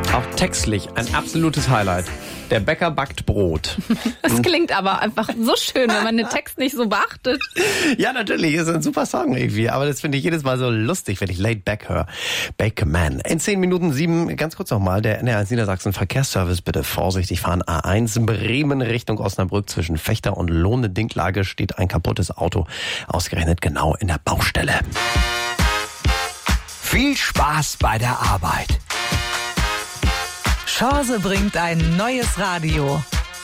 Auch textlich ein absolutes Highlight. Der Bäcker backt Brot. Das klingt aber einfach so schön, wenn man den Text nicht so beachtet. Ja, natürlich, ist ein super Song irgendwie. Aber das finde ich jedes Mal so lustig, wenn ich Laid Back höre. Bake a Man. In 10 Minuten 7, ganz kurz nochmal, der NDR1 Niedersachsen Verkehrsservice, bitte vorsichtig fahren. A1 Bremen Richtung Osnabrück zwischen Fechter und Lohne-Dinklage steht ein kaputtes Auto. Ausgerechnet genau in der Baustelle. Viel Spaß bei der Arbeit. Chance bringt ein neues Radio.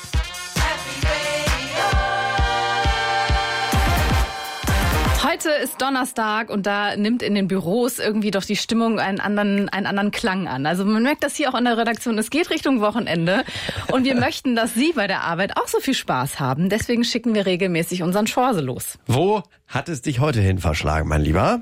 Heute ist Donnerstag und da nimmt in den Büros irgendwie doch die Stimmung einen anderen Klang an. Also man merkt das hier auch in der Redaktion. Es geht Richtung Wochenende und wir möchten, dass Sie bei der Arbeit auch so viel Spaß haben. Deswegen schicken wir regelmäßig unseren Chance los. Wo hat es dich heute hin verschlagen, mein Lieber?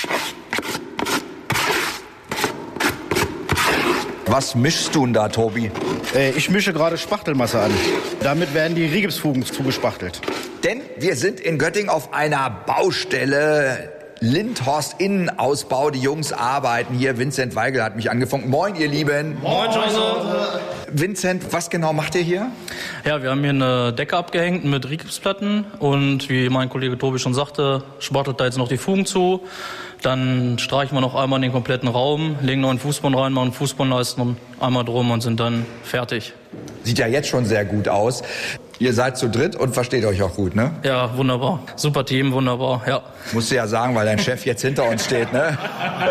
Was mischst du denn da, Tobi? Ich mische gerade Spachtelmasse an. Damit werden die Rigipsfugen zugespachtelt. Denn wir sind in Göttingen auf einer Baustelle. Lindhorst Innenausbau. Die Jungs arbeiten hier. Vincent Weigel hat mich angefunkt. Moin, ihr Lieben. Moin, Chance. Vincent, was genau macht ihr hier? Ja, wir haben hier eine Decke abgehängt mit Rigipsplatten und wie mein Kollege Tobi schon sagte, spachtelt da jetzt noch die Fugen zu. Dann streichen wir noch einmal den kompletten Raum, legen noch einen Fußboden rein, machen Fußbodenleisten einmal drum und sind dann fertig. Sieht ja jetzt schon sehr gut aus. Ihr seid zu dritt und versteht euch auch gut, ne? Ja, wunderbar. Super Team, wunderbar, ja. Musst du ja sagen, weil dein Chef jetzt hinter uns steht, ne?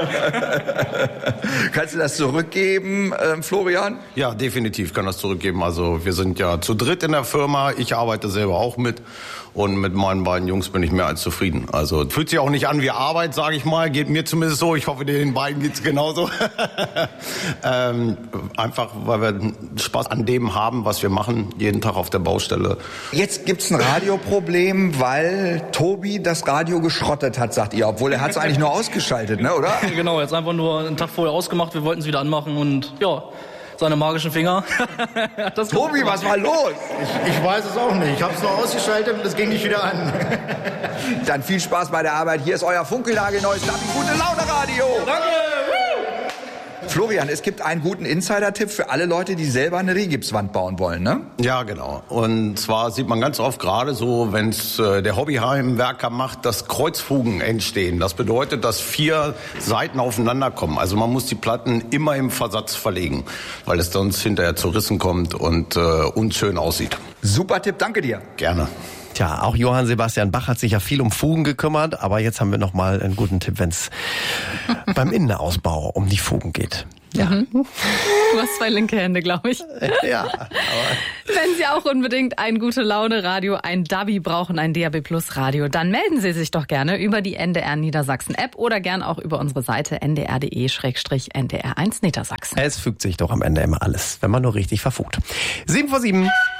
Kannst du das zurückgeben, Florian? Ja, definitiv kann das zurückgeben. Also wir sind ja zu dritt in der Firma. Ich arbeite selber auch mit. Und mit meinen beiden Jungs bin ich mehr als zufrieden. Also fühlt sich auch nicht an wie Arbeit, sage ich mal. Geht mir zumindest so. Ich hoffe, den beiden geht's genauso. Einfach, weil wir Spaß an dem haben, was wir machen, jeden Tag auf der Baustelle. Jetzt gibt's ein Radioproblem, weil Tobi das Radio geschrottet hat, sagt ihr. Obwohl er hat's eigentlich nur ausgeschaltet, ne, oder? Genau, jetzt einfach nur einen Tag vorher ausgemacht. Wir wollten es wieder anmachen und ja, seine magischen Finger. Tobi, was war los? Ich weiß es auch nicht. Ich habe es nur ausgeschaltet und es ging nicht wieder an. Dann viel Spaß bei der Arbeit. Hier ist euer Funkelage neues Gute Laune Radio. Danke. Florian, es gibt einen guten Insider-Tipp für alle Leute, die selber eine Rigipswand bauen wollen, ne? Ja, genau. Und zwar sieht man ganz oft gerade so, wenn es der Hobbyheimwerker macht, dass Kreuzfugen entstehen. Das bedeutet, dass 4 Seiten aufeinander kommen. Also man muss die Platten immer im Versatz verlegen, weil es sonst hinterher zu Rissen kommt und unschön aussieht. Super Tipp, danke dir. Gerne. Tja, auch Johann Sebastian Bach hat sich ja viel um Fugen gekümmert, aber jetzt haben wir noch mal einen guten Tipp, wenn es beim Innenausbau um die Fugen geht. Ja. Du hast 2 linke Hände, glaube ich. Ja. Aber wenn Sie auch unbedingt ein Gute-Laune-Radio, ein DABI brauchen, ein DAB+-Radio, dann melden Sie sich doch gerne über die NDR Niedersachsen-App oder gern auch über unsere Seite ndr.de/ndr1 Niedersachsen. es fügt sich doch am Ende immer alles, wenn man nur richtig verfugt. 7 vor 7.